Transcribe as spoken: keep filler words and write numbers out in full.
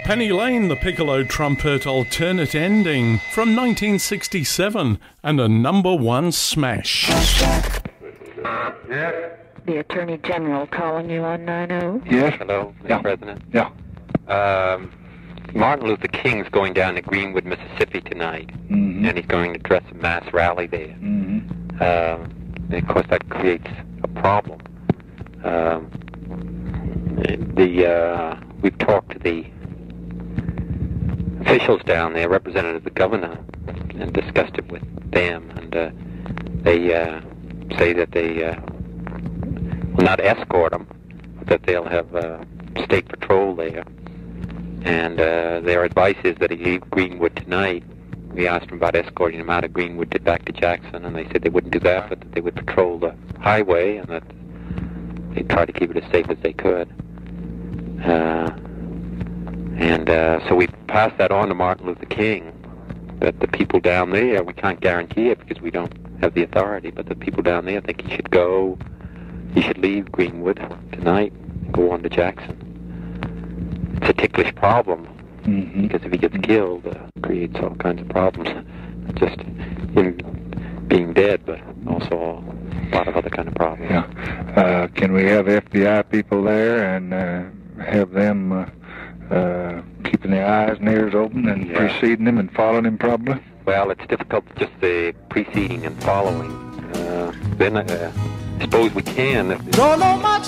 Penny Lane, the piccolo trumpet alternate ending from nineteen sixty-seven, and a number one smash. Yes. The Attorney General calling you on nine oh. Yes. Hello, Mister Yeah. President. Yeah. Um, Martin Luther King's going down to Greenwood, Mississippi tonight, Mm-hmm. and he's going to address a mass rally there. Mm-hmm. Um, and of course, that creates a problem. Um, the uh, we've talked to the officials down there, representative of the governor, and discussed it with them, and uh, they uh, say that they uh, will not escort him, but that they'll have uh, state patrol there. And uh, their advice is that he leave Greenwood tonight. We asked them about escorting him out of Greenwood to back to Jackson, and they said they wouldn't do that, but that they would patrol the highway and that they'd try to keep it as safe as they could. Uh, and uh, so we passed that on to Martin Luther King, that the people down there, we can't guarantee it because we don't have the authority, but the people down there think he should go, he should leave Greenwood tonight and go on to Jackson. It's a ticklish problem, Mm-hmm. because if he gets killed, uh, it creates all kinds of problems. Not just him being dead, but also a lot of other kind of problems. Yeah. Uh, can we have F B I people there and uh, have them uh, uh, keeping their eyes and ears open and Yeah. preceding him and following him probably? Well, it's difficult just the preceding and following. Uh, then uh, I suppose we can. If, Don't know much